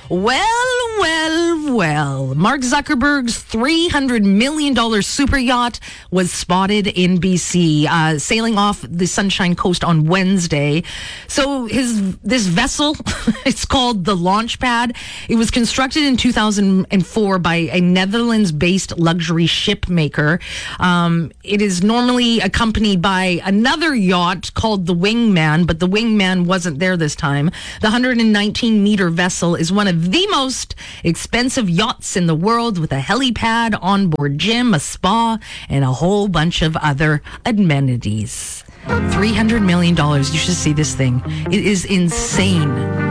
Well. Mark Zuckerberg's $300 million super yacht was spotted in BC, sailing off the Sunshine Coast on Wednesday. So this vessel, it's called the Launchpad. It was constructed in 2004 by a Netherlands-based luxury ship maker. It is normally accompanied by another yacht called the Wingman, but the Wingman wasn't there this time. The 119-meter vessel is one of the most expensive yachts in the world, with a helipad, onboard gym, a spa, and a whole bunch of other amenities. $300 million. You should see this thing. It is insane.